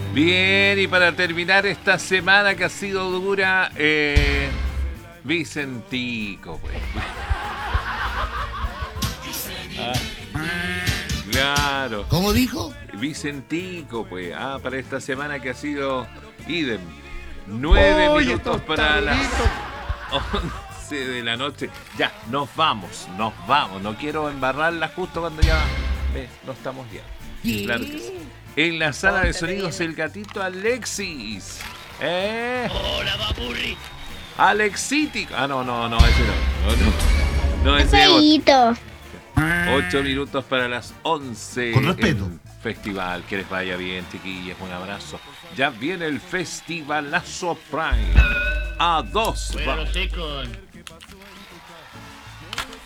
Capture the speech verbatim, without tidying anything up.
Bien, y para terminar esta semana que ha sido dura, eh, Vicentico, pues. Ah, claro. ¿Cómo dijo? Vicentico, pues. Ah, para esta semana que ha sido idem. Nueve Oye, minutos para las tostadito. once de la noche. Ya, nos vamos, nos vamos. No quiero embarrarla justo cuando ya eh, no estamos ya. Claro que sí. En la sala de sonidos, el gatito Alexis. ¿Eh? Hola, papurri. Alexítico. Ah, no, no, no, ese no. No, no. No, ese es otro. Feíto. Ocho minutos para las once. Con respeto. En festival, que les vaya bien, chiquillas. Un abrazo. Ya viene el Festivalazo Prime. A dos. Bueno, Vamos. sé con